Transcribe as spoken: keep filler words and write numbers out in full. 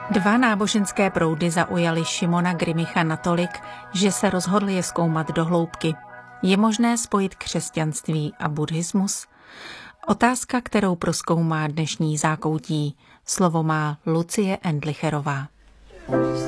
Dva náboženské proudy zaujaly Šimona Grimmicha natolik, že se rozhodl je zkoumat do hloubky. Je možné spojit křesťanství a buddhismus? Otázka, kterou prozkoumá dnešní Zákoutí. Slovo má Lucie Endlicherová.